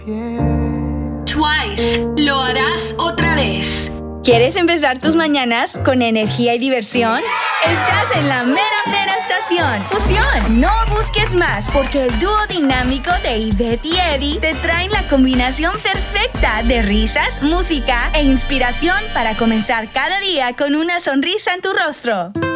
Twice, lo harás otra vez. ¿Quieres empezar tus mañanas con energía y diversión? Estás en la mera estación. Fusión. No busques más porque el dúo dinámico de Ivette y Eddie te traen la combinación perfecta de risas, música e inspiración para comenzar cada día con una sonrisa en tu rostro.